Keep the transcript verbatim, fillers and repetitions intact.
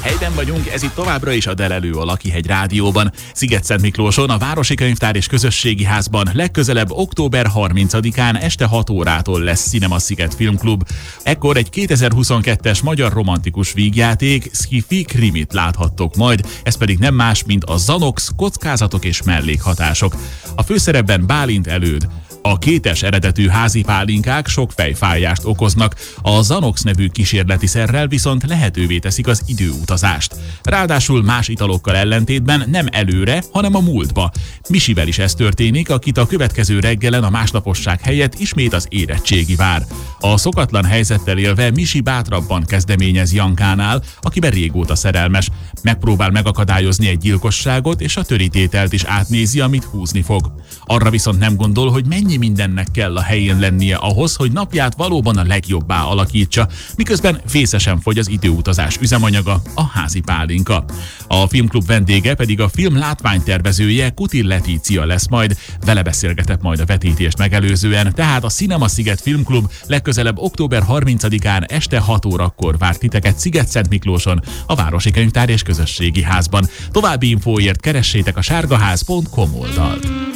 Helyben vagyunk, ez itt továbbra is a Delelő a Lakihegy Rádióban. Szigetszentmiklóson, a Városi Könyvtár és Közösségi Házban legközelebb október harmincadikán este hat órától lesz Cinema Sziget Filmklub. Ekkor egy kétezer-huszonkettes magyar romantikus vígjáték, sci-fi krimit láthattok majd, ez pedig nem más, mint a Zanox, kockázatok és mellékhatások. A főszerepben Bálint Előd. A kétes eredetű házi pálinkák sok fejfájást okoznak, a Zanox nevű kísérleti szerrel viszont lehetővé teszik az időutazást. Ráadásul más italokkal ellentétben nem előre, hanem a múltba. Misivel is ez történik, akit a következő reggelen a másnaposság helyett ismét az érettségi vár. A szokatlan helyzettel élve Misi bátrabban kezdeményez Jankánál, akiben régóta szerelmes. Megpróbál megakadályozni egy gyilkosságot, és a törítételt is átnézi, amit húzni fog. Arra viszont nem gondol, hogy mennyi mindennek kell a helyén lennie ahhoz, hogy napját valóban a legjobbá alakítsa, miközben vészesen fogy az időutazás üzemanyaga, a házi pálinka. A filmklub vendége pedig a film látványtervezője, Kutil Letícia lesz majd, vele beszélgetett majd a vetítést megelőzően, tehát a Cinema Sziget Filmklub legközelebb október harmincadikán este hat órakor vár titeket Szigetszentmiklóson, a Városi Könyvtár és Közösségi Házban. További infóért keressétek a sárgaház pont com oldalt.